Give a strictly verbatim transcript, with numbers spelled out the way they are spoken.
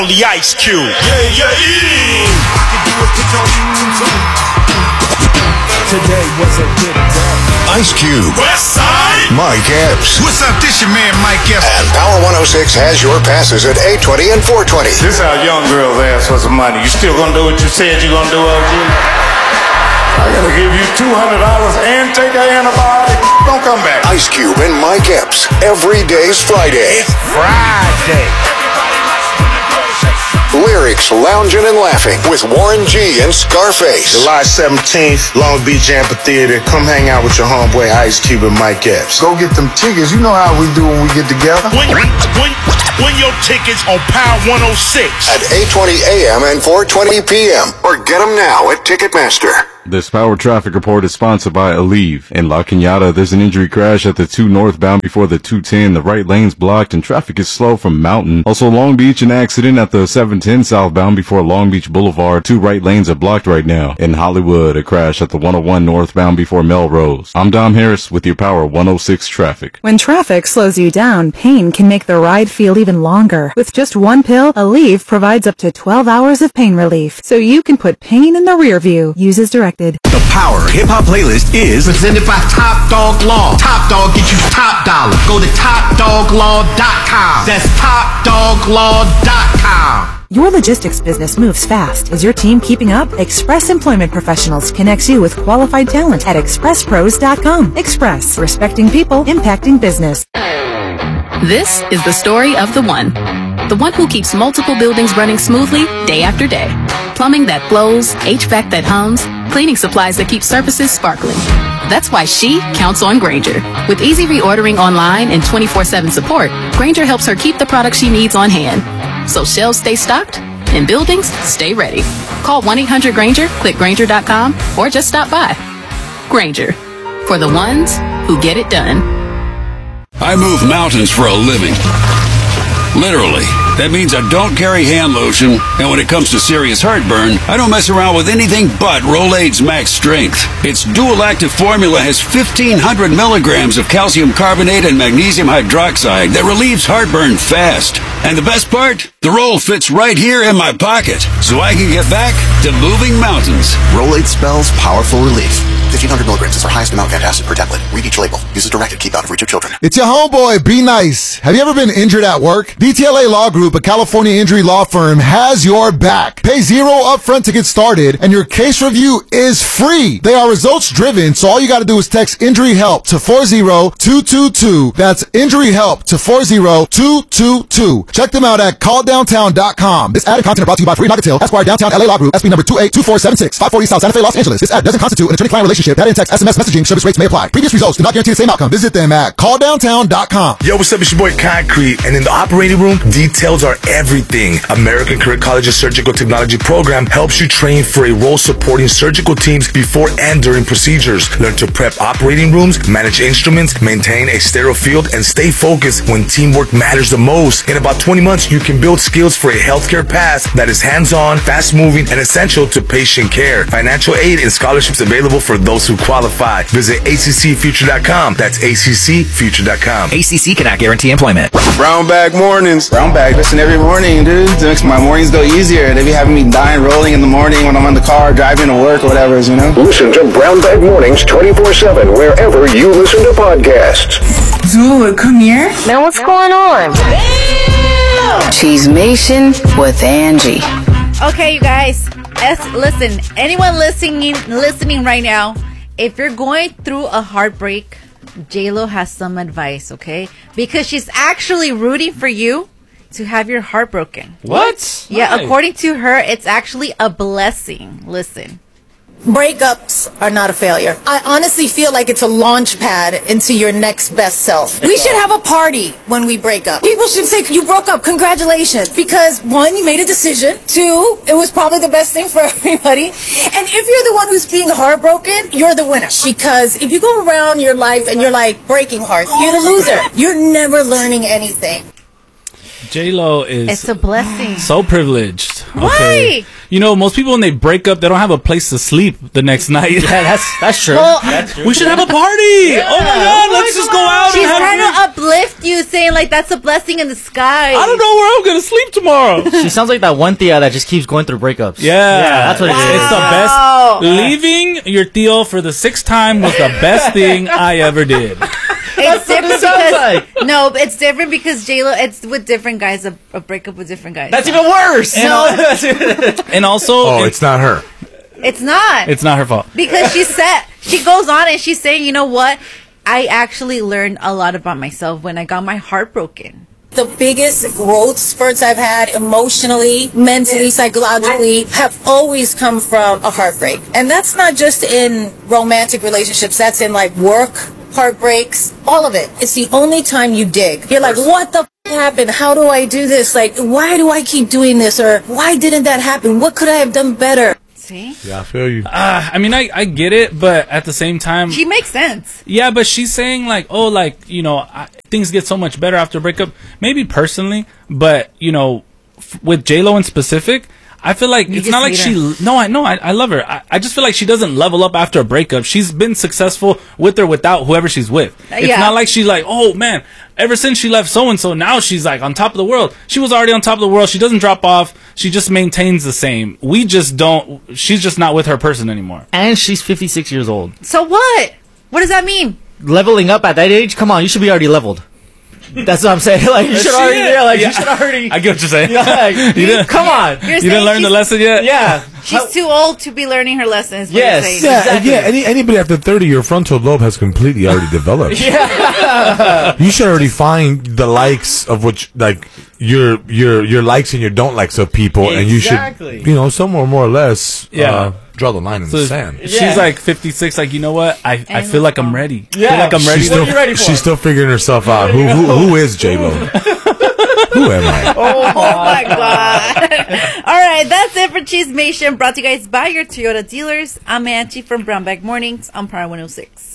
The Ice Cube. Yeah, yeah, yeah. Today was a good day. Ice Cube. West Side. Mike Epps. What's up? This your man, Mike Epps. And Power one oh six has your passes at eight twenty and four twenty. This how young girls ask for some money. You still gonna do what you said you gonna do, O G? I gotta give you two hundred dollars and take an antibiotic. Don't come back. Ice Cube and Mike Epps. Every day's Friday. It's Friday. Lyrics, lounging and laughing with Warren G and Scarface. July seventeenth, Long Beach Amphitheater. Come hang out with your homeboy Ice Cube and Mike Epps. Go get them tickets. You know how we do when we get together. Win, win, win your tickets on Power one oh six. At eight twenty a.m. and four twenty p.m. Or get them now at Ticketmaster. This Power Traffic Report is sponsored by Aleve. In La Cañada, there's an injury crash at the two northbound before the two ten. The right lane's blocked and traffic is slow from Mountain. Also, Long Beach, an accident at the seven ten southbound before Long Beach Boulevard. Two right lanes are blocked right now. In Hollywood, a crash at the one oh one northbound before Melrose. I'm Dom Harris with your Power one oh six Traffic. When traffic slows you down, pain can make the ride feel even longer. With just one pill, Aleve provides up to twelve hours of pain relief, so you can put pain in the rear view. Uses directed. The Power Hip Hop Playlist is presented by Top Dog Law. Top Dog get you top dollar. Go to top dog law dot com. That's top dog law dot com. Your logistics business moves fast. Is your team keeping up? Express Employment Professionals connects you with qualified talent at express pros dot com. Express, respecting people, impacting business. This is the story of the one. The one who keeps multiple buildings running smoothly day after day. Plumbing that flows, H V A C that hums, cleaning supplies that keep surfaces sparkling. That's why she counts on Grainger. With easy reordering online and twenty-four seven support, Grainger helps her keep the products she needs on hand. So shelves stay stocked and buildings stay ready. Call one eight hundred Grainger, click Grainger dot com, or just stop by. Grainger, for the ones who get it done. I move mountains for a living. Literally. That means I don't carry hand lotion, and when it comes to serious heartburn, I don't mess around with anything but Rolaids Max Strength. Its dual-active formula has fifteen hundred milligrams of calcium carbonate and magnesium hydroxide that relieves heartburn fast. And the best part? The roll fits right here in my pocket, so I can get back to moving mountains. Rolaids spells powerful relief. fifteen hundred milligrams is our highest amount of antacid per tablet. Read each label. Use as directed. Keep out of reach of children. It's your homeboy, Be Nice. Have you ever been injured at work? D T L A Law Group, a California injury law firm, has your back. Pay zero upfront to get started, and your case review is free. They are results driven, so all you got to do is text Injury Help to four zero two two two. That's Injury Help to four zero two two two. Check them out at call downtown dot com. This ad and content are brought to you by Free Market Hill, Esquire, Downtown L A Law Group, S B number two eight two four seven six, five forty South Santa Fe, Los Angeles. This ad doesn't constitute an attorney-client relationship. Data and text, S M S messaging, service rates may apply. Previous results do not guarantee the same outcome. Visit them at call downtown dot com. Yo, what's up? It's your boy Concrete, and in the operating room, details are everything. American Career College's Surgical Technology program helps you train for a role supporting surgical teams before and during procedures. Learn to prep operating rooms, manage instruments, maintain a sterile field, and stay focused when teamwork matters the most. In about twenty months, you can build skills for a healthcare path that is hands-on, fast-moving, and essential to patient care. Financial aid and scholarships available for those who qualify. Visit A C C future dot com. That's A C C future dot com. A C C cannot guarantee employment. Brown bag mornings. Brown bag. Listen every morning, dude. It makes my mornings go easier. They be having me dying rolling in the morning when I'm in the car driving to work or whatever, you know? Listen to Brown Bag Mornings twenty-four seven wherever you listen to podcasts. Dude, come here. Man, what's going on? Damn. Cheese Nation with Angie. Okay, you guys. Es- listen, anyone listening listening right now, if you're going through a heartbreak, J-Lo has some advice, okay? Because she's actually rooting for you to have your heart broken. What? Yeah, Why? according to her, it's actually a blessing. Listen. Breakups are not a failure. I honestly feel like it's a launch pad into your next best self. We should have a party when we break up. People should say, you broke up, congratulations. Because one, you made a decision. Two, it was probably the best thing for everybody. And if you're the one who's being heartbroken, you're the winner. Because if you go around your life and you're like breaking hearts, you're the loser. You're never learning anything. J-Lo is It's a blessing. So privileged. Why? you know, most people when they break up, they don't have a place to sleep the next night. Yeah, that's that's true. Well, that's true. We should have a party. Yeah. Oh my god, Oh let's my just God. go out She's and have trying to uplift you, saying like that's a blessing in the sky. I don't know where I'm gonna sleep tomorrow. She sounds like that one Thea that just keeps going through breakups. Yeah, yeah, that's what it is. It's the Wow. best. Leaving your Theo for the sixth time was the best thing I ever did. It's what it different sounds because like. no, but it's different because J Lo. It's with different guys. A, a breakup with different guys. That's even worse. No, And also, Oh, it- it's not her. it's not. it's not her fault. Because she said she goes on and she's saying, you know what? I actually learned a lot about myself when I got my heart broken. The biggest growth spurts I've had emotionally, mentally, psychologically have always come from a heartbreak. And that's not just in romantic relationships, that's in like work, heartbreaks, all of it. It's the only time you dig. You're like, what the f- happened? How do I do this? Like, why do I keep doing this? Or why didn't that happen? What could I have done better? See? Yeah, I feel you. Uh, I mean, I, I get it, but at the same time, She makes sense. yeah, but she's saying like, oh, like, you know, I, things get so much better after a breakup. Maybe personally, but you know, f- with J Lo in specific, I feel like You it's just not like hate she. No, I know, I, I love her. I, I just feel like she doesn't level up after a breakup. She's been successful with or without whoever she's with. It's Yeah. not like she's like, oh man, ever since she left so and so, now she's like on top of the world. She was already on top of the world. She doesn't drop off. She just maintains the same. We just don't. She's just not with her person anymore. And she's fifty-six years old. So what? What does that mean? Leveling up at that age? Come on, you should be already leveled. That's what I'm saying. Like you should already. Yeah, like Yeah. you should already. I get what you're saying. Yeah, like, You didn't- come on. You're You saying didn't learn the she's- lesson yet? Yeah. She's too old to be learning her lessons. What Yes. you're saying. Yeah, Exactly. yeah. Any, anybody after thirty, your frontal lobe has completely already developed. Yeah. You should already find the likes of which, like your your your likes and your don't likes of people, and you Exactly. should, you know, somewhere more or less, Yeah. uh, draw the line in So the sand. she's Yeah. like fifty-six. Like, you know what? I, I feel like I'm ready. I Yeah. feel like I'm ready. She's to- still, you ready for? she's still figuring herself out. Who who, who is J Lo? Who am I? Oh my god. All right, that's it for Cheesemation, brought to you guys by your Toyota dealers. I'm Angie from Brown Bag Mornings on Power one oh six.